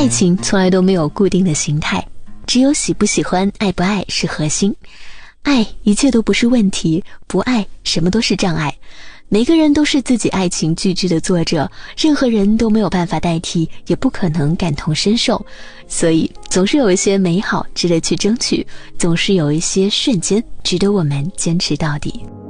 爱情从来都没有固定的形态，只有喜不喜欢、爱不爱是核心。爱一切都不是问题，不爱什么都是障碍。每个人都是自己爱情剧剧的作者，任何人都没有办法代替，也不可能感同身受。所以总是有一些美好值得去争取，总是有一些瞬间值得我们坚持到底。